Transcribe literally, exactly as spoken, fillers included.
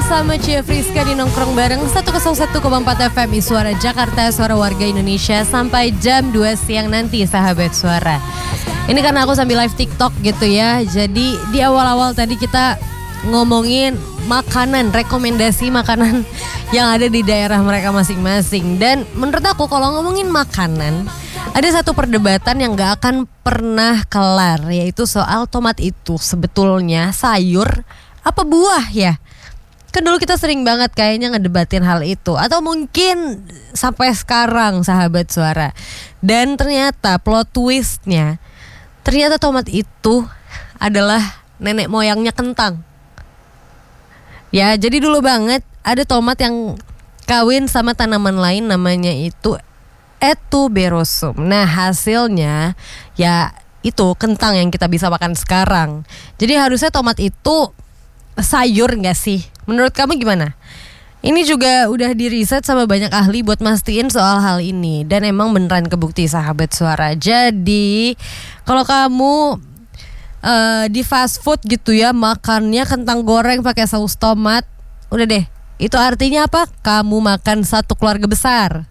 bersama Cia Friska di Nongkrong Bareng seratus satu koma empat F M I Suara Jakarta, suara warga Indonesia sampai jam dua siang nanti sahabat suara. Ini karena aku sambil live TikTok gitu ya. Jadi di awal-awal tadi kita ngomongin makanan, rekomendasi makanan yang ada di daerah mereka masing-masing. Dan menurut aku kalau ngomongin makanan, ada satu perdebatan yang gak akan pernah kelar, yaitu soal tomat itu sebetulnya sayur apa buah ya? Kan dulu kita sering banget kayaknya ngedebatin hal itu. Atau mungkin sampai sekarang sahabat suara. Dan ternyata plot twistnya, ternyata tomat itu adalah nenek moyangnya kentang. Ya, jadi dulu banget ada tomat yang kawin sama tanaman lain, namanya itu Etuberosum. Nah hasilnya ya itu kentang yang kita bisa makan sekarang. Jadi harusnya tomat itu sayur gak sih? Menurut kamu gimana? Ini juga udah diriset sama banyak ahli buat mastiin soal hal ini. Dan emang beneran kebukti sahabat suara. Jadi kalau kamu uh, di fast food gitu ya, makannya kentang goreng pakai saus tomat, udah deh, itu artinya apa? Kamu makan satu keluarga besar.